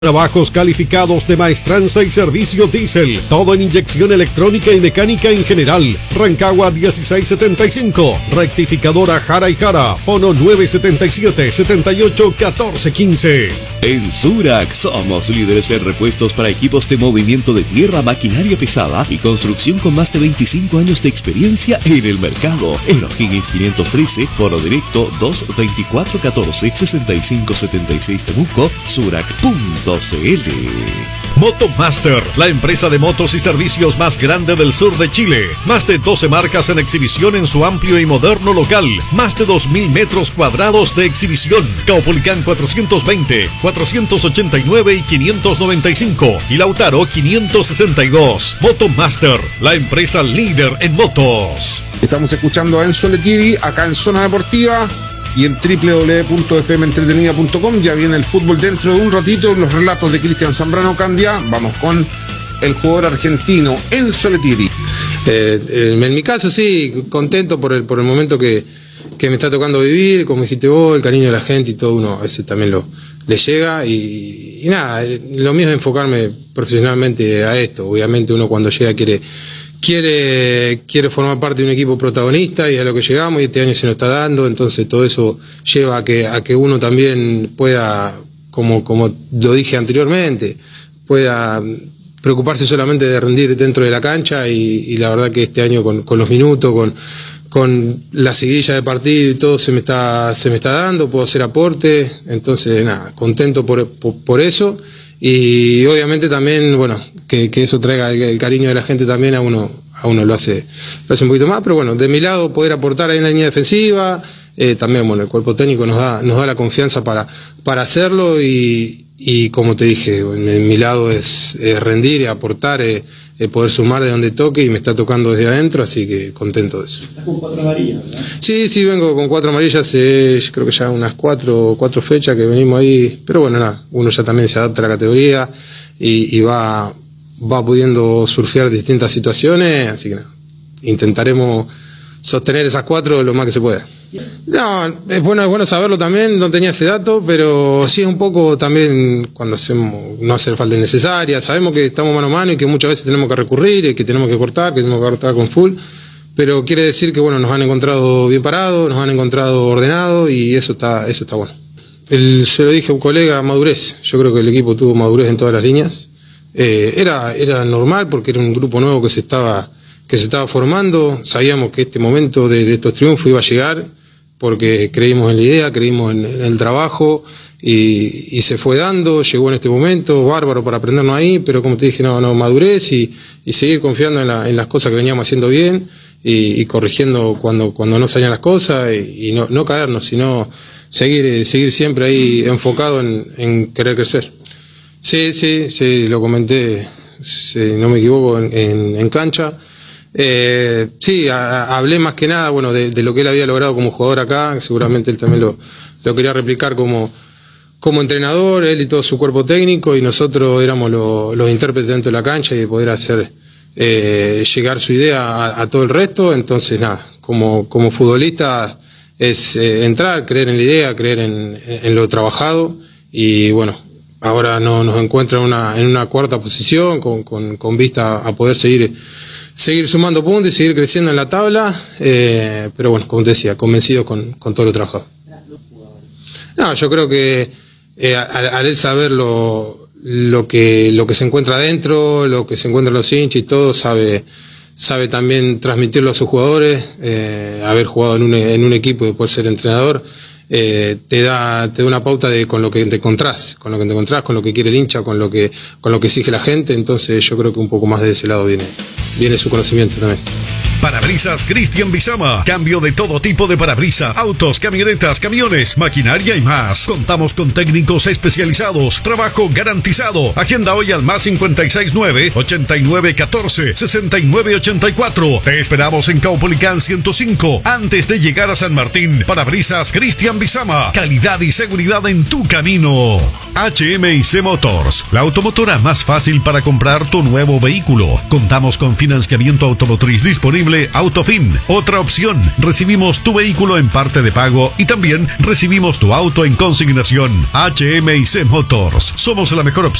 Trabajos calificados de maestranza y servicio diésel. Todo en inyección electrónica y mecánica en general. Rancagua 1675. Rectificadora Jara y Jara. Fono 977-78-1415. En Surac somos líderes en repuestos para equipos de movimiento de tierra, maquinaria pesada y construcción con más de 25 años de experiencia en el mercado. En O'Higgins 513, foro directo 224-14-6576 Temuco, surac.cl. Motomaster, la empresa de motos y servicios más grande del sur de Chile. Más de 12 marcas en exhibición en su amplio y moderno local. Más de 2.000 metros cuadrados de exhibición. Caupolicán 420, 489 y 595. Y Lautaro 562. Motomaster, la empresa líder en motos. Estamos escuchando a Enzo Lettieri acá en Zona Deportiva y en www.fmentretenida.com. Ya viene el fútbol dentro de un ratito, los relatos de Cristian Zambrano Candia. Vamos con el jugador argentino Enzo Lettieri. En mi caso sí, contento por el momento que me está tocando vivir, como dijiste vos, el cariño de la gente y todo, uno a veces también le llega y nada, lo mío es enfocarme profesionalmente a esto. Obviamente uno cuando llega quiere formar parte de un equipo protagonista y a lo que llegamos, y este año se nos está dando, entonces todo eso lleva a que uno también pueda, como lo dije anteriormente, pueda preocuparse solamente de rendir dentro de la cancha y la verdad que este año con los minutos, con la seguidilla de partido y todo se me está dando, puedo hacer aporte, entonces nada, contento por eso. Y obviamente también, bueno, que eso traiga el cariño de la gente también a uno lo hace un poquito más, pero bueno, de mi lado poder aportar ahí en la línea defensiva, también bueno, el cuerpo técnico nos da la confianza para hacerlo y como te dije, en mi lado es rendir y aportar, poder sumar de donde toque y me está tocando desde adentro, así que contento de eso. ¿Estás con 4 amarillas, verdad? Sí, vengo con 4 amarillas, creo que ya unas 4 fechas que venimos ahí, pero bueno, nada, uno ya también se adapta a la categoría y va pudiendo surfear distintas situaciones, así que nada, intentaremos sostener esas 4 lo más que se pueda. No, es bueno saberlo también, no tenía ese dato, pero sí es un poco también cuando hacemos, no hacer falta innecesaria, sabemos que estamos mano a mano y que muchas veces tenemos que recurrir, que tenemos que cortar con full, pero quiere decir que bueno, nos han encontrado bien parados, nos han encontrado ordenados y eso está bueno. Se lo dije a un colega, madurez, yo creo que el equipo tuvo madurez en todas las líneas, era normal porque era un grupo nuevo que se estaba formando, sabíamos que este momento de estos triunfos iba a llegar, porque creímos en la idea, creímos en el trabajo y se fue dando, llegó en este momento, bárbaro para aprendernos ahí, pero como te dije, no madurez y seguir confiando en las cosas que veníamos haciendo bien y corrigiendo cuando no salían las cosas y no caernos, sino seguir siempre ahí enfocado en querer crecer. Sí, lo comenté, si no me equivoco, en cancha. Sí, hablé más que nada, bueno, de lo que él había logrado como jugador acá, seguramente él también lo quería replicar como entrenador, él y todo su cuerpo técnico, y nosotros éramos los intérpretes dentro de la cancha y de poder hacer llegar su idea a todo el resto. Entonces nada, como futbolista es entrar, creer en la idea, creer en lo trabajado, y bueno, ahora nos encuentra en una cuarta posición con vista a poder seguir sumando puntos y seguir creciendo en la tabla, pero bueno, como te decía, convencido con todo lo trabajado. No, yo creo que al él saber lo que se encuentra adentro, lo que se encuentra en los hinchas y todo, sabe también transmitirlo a sus jugadores, haber jugado en un equipo y después ser entrenador, te da una pauta con lo que te encontrás, con lo que quiere el hincha, con lo que exige la gente. Entonces yo creo que un poco más de ese lado viene su conocimiento también. Parabrisas Cristian Bizama. Cambio de todo tipo de parabrisas, autos, camionetas, camiones, maquinaria y más. Contamos con técnicos especializados. Trabajo garantizado. Agenda hoy al más 569-8914-6984. Te esperamos en Caupolicán 105, antes de llegar a San Martín. Parabrisas Cristian Bizama. Calidad y seguridad en tu camino. HMIC Motors, la automotora más fácil para comprar tu nuevo vehículo. Contamos con financiamiento automotriz disponible disponible Autofin. Otra opción, recibimos tu vehículo en parte de pago y también recibimos tu auto en consignación. HM&C Motors. Somos la mejor opción